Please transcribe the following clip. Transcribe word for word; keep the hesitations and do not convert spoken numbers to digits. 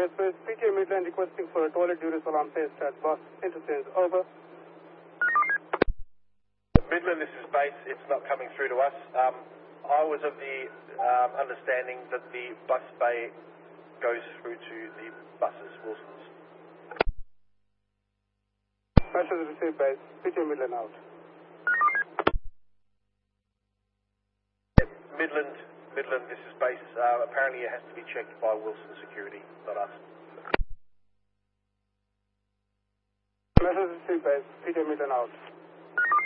Best Base, P T A Midland requesting for a toilet Duracell on face at bus interchange. Over. Midland, this is base. It's not coming through to us. Um, I was of the um, understanding that the bus bay goes through to the buses, Wilson's. Message received by P T A Midland out. Midland, Midland, this is base. Uh, apparently it has to be checked by Wilson Security, not us. Message received by P T A Midland out.